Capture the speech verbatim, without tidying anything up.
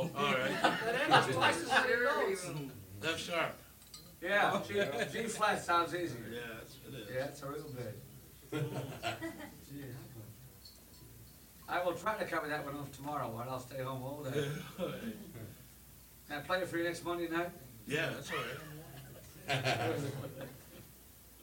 All right. That is twice as many notes. F sharp. Yeah, G, G flat sounds easier. Yeah, it's, it is. Yeah, it's a real bit. Gee, I will try to cover that one off tomorrow, or I'll stay home all day. Can I play it for you next Monday night? Yeah, that's all right.